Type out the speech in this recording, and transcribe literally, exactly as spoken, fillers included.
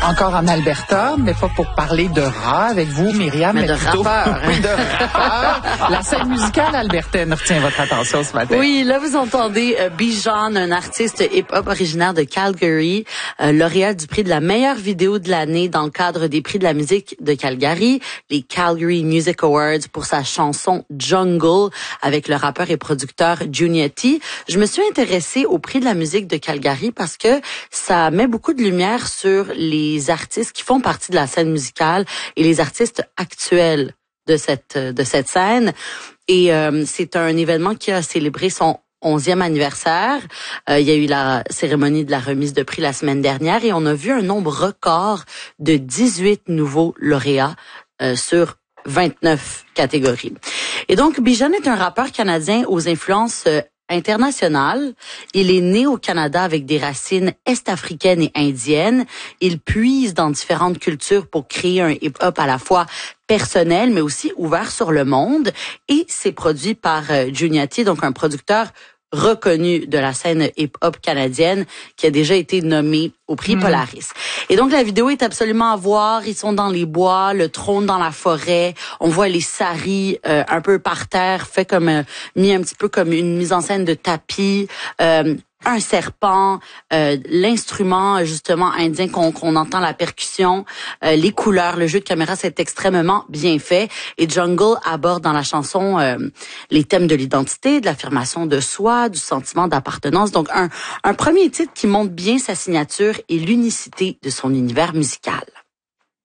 encore en Alberta, mais pas pour parler de rats avec vous, Myriam. Mais, mais de plutôt, rappeurs. Oui, de rappeurs. La scène musicale albertaine retient votre attention ce matin. Oui, là, vous entendez euh, Bijan, un artiste hip-hop originaire de Calgary, euh, lauréat du prix de la meilleure vidéo de l'année dans le cadre des prix de la musique de Calgary, les Calgary Music Awards, pour sa chanson Jungle avec le rappeur et producteur Juniati. Je me suis intéressée au prix de la musique de Calgary parce que ça met beaucoup de lumière sur les artistes qui font partie de la scène musicale et les artistes actuels de cette de cette scène. Et euh, c'est un événement qui a célébré son onzième anniversaire. Euh, il y a eu la cérémonie de la remise de prix la semaine dernière et on a vu un nombre record de dix-huit nouveaux lauréats euh, sur vingt-neuf catégories. Et donc, Bijan est un rappeur canadien aux influences euh, international. Il est né au Canada avec des racines est-africaines et indiennes. Il puise dans différentes cultures pour créer un hip-hop à la fois personnel, mais aussi ouvert sur le monde. Et c'est produit par euh, Juniati, donc un producteur reconnu de la scène hip-hop canadienne qui a déjà été nommé au prix mmh. Polaris. Et donc, la vidéo est absolument à voir. Ils sont dans les bois, le trône dans la forêt. On voit les saris euh, un peu par terre, fait comme euh, mis un petit peu comme une mise en scène de tapis. Euh, un serpent, euh, l'instrument justement indien qu'on qu'on entend, la percussion, euh, les couleurs, le jeu de caméra, c'est extrêmement bien fait. Et Jungle aborde dans la chanson euh, les thèmes de l'identité, de l'affirmation de soi, du sentiment d'appartenance. Donc un, un premier titre qui montre bien sa signature et l'unicité de son univers musical.